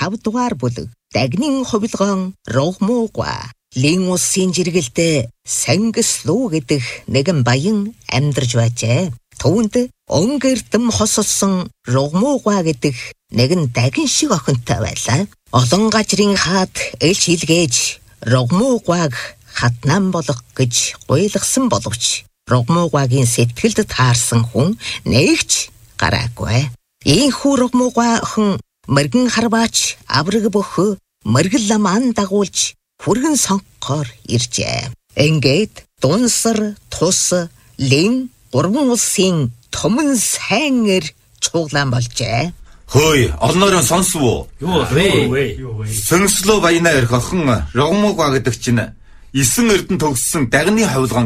5 дугаар бүлэг Дагнын хувилгаан Рогмууга Лин улсын жиргэлдээ Сангис луу гэдэг нэгэн баян амьдарч байжээ. Түүнд өнгөрдөм хосолсон Рогмууга гэдэг нэгэн дагин шиг охинтой байлаа. Олон газрын хаад элч хилгээж Рогмуугаг хатнам болох гэж гуйлгасан боловч Рогмуугагийн сэтгэлд таарсан хүн нэгч гараагүй. Ийхүү Рогмууга охин мэргэн харваач авраг бөх мэргэл ламан дагуулж хүргэн сонгохоор иржээ. Ингээд Дунсар, Тус, Лин 3 улсын томон сайнэр чуулган болжээ. Хөөе, олноороо сонсов уу? Юу вэ? Сөнслөө баянаа ирэх охин Рогмууга гэдэг чинь 9 эрдэн төгссөн Дагны хувилгаан